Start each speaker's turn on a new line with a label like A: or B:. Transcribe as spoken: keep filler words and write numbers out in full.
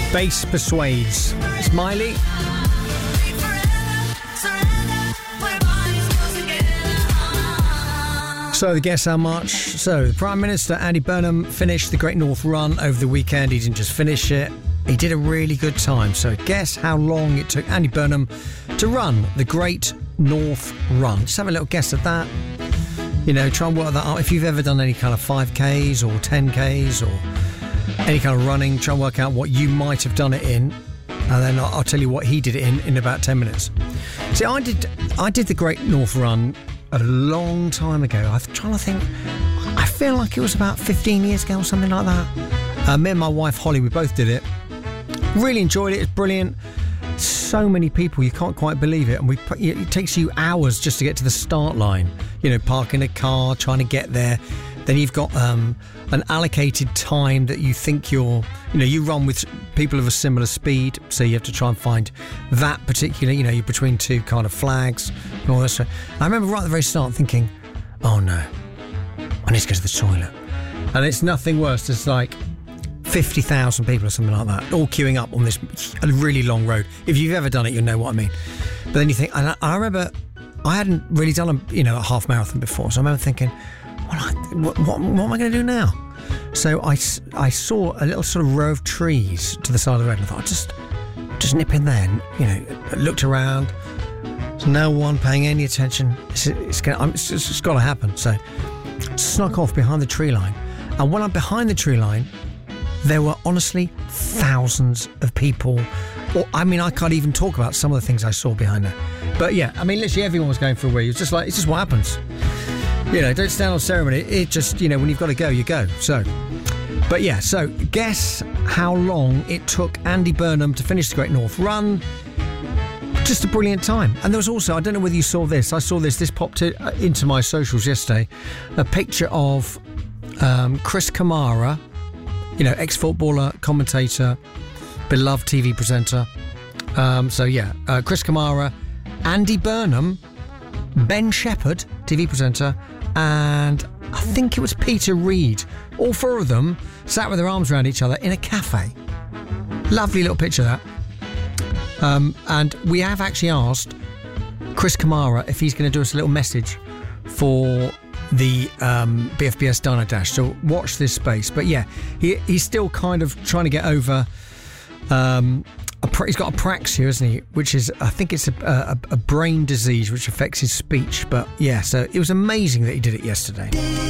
A: Bass persuades. Smiley. So, guess how much? So, the Prime Minister, Andy Burnham, finished the Great North Run over the weekend. He didn't just finish it, he did a really good time. So, guess how long it took Andy Burnham to run the Great North Run? Just have a little guess at that. You know, try and work that out. If you've ever done any kind of five Ks or ten Ks or any kind of running, try and work out what you might have done it in. And then I'll tell you what he did it in in about ten minutes. See, I did, I did the Great North Run a long time ago. I'm trying to think. I feel like it was about fifteen years ago or something like that. Uh, me and my wife Holly, we both did it. Really enjoyed it. It's brilliant. So many people, you can't quite believe it. And we, it takes you hours just to get to the start line. You know, parking a car, trying to get there. Then you've got um, an allocated time that you think you're, you know, you run with people of a similar speed, so you have to try and find that particular, you know, you're between two kind of flags and all this. I remember right at the very start thinking, oh no, I need to go to the toilet. And it's nothing worse. There's like fifty thousand people or something like that, all queuing up on this really long road. If you've ever done it, you'll know what I mean. But then you think, and I, I remember I hadn't really done a, you know, a half marathon before, so I remember thinking, well, I, what, what, what am I going to do now? So I, I saw a little sort of row of trees to the side of the road, and I thought, I'll just, just nip in there. And, you know, looked around. There's no one paying any attention. It's, it's, gonna, it's, just, it's got to happen. So snuck off behind the tree line. And when I'm behind the tree line, there were honestly thousands of people. Or, I mean, I can't even talk about some of the things I saw behind there. But yeah, I mean, literally everyone was going for a wee. It's just like, it's just what happens. You know, don't stand on ceremony. It just, you know, when you've got to go, you go. So, but yeah, so guess how long it took Andy Burnham to finish the Great North Run. Just a brilliant time. And there was also, I don't know whether you saw this, I saw this, this popped into my socials yesterday, a picture of um, Chris Kamara, you know, ex-footballer, commentator, beloved T V presenter. Um, so yeah, uh, Chris Kamara, Andy Burnham, Ben Shepherd, T V presenter, and I think it was Peter Reid. All four of them sat with their arms around each other in a cafe. Lovely little picture of that. Um, and we have actually asked Chris Kamara if he's going to do us a little message for the um, B F B S Dino Dash. So watch this space. But yeah, he, he's still kind of trying to get over... Um, A, he's got apraxia, isn't he? Which is, I think it's a, a, a brain disease which affects his speech. But yeah, so it was amazing that he did it yesterday.